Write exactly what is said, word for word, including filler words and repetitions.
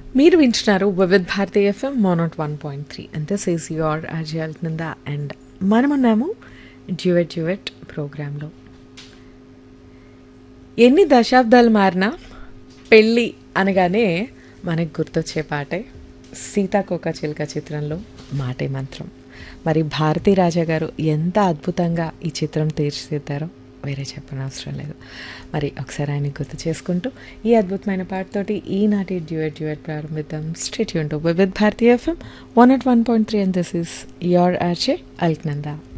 మీరు వింటున్నారు Vividh Bharati FM one not one point three and this is your Ajay అల్నంద and మనమున్నాము duet duet ప్రోగ్రాంలో. ఎన్ని దశాబ్దాలు మారినా పెళ్ళి అనగానే మనకు గుర్తొచ్చే పాటే సీతాకోక చిలుక చిత్రంలో మాటే మంత్రం. మరి భారతీ రాజా గారు ఎంత అద్భుతంగా ఈ చిత్రం తీర్చిదిద్దారో వేరే చెప్పనవసరం లేదు. మరి ఒకసారి ఆయన గుర్తు చేసుకుంటూ ఈ అద్భుతమైన పాటతోటి ఈనాటి డ్యూయట్ డ్యూయట్ ప్రారంభిద్దాం. Stay tuned to Vividh Bharati FM one not one point three and this is your Ajay అల్నంద.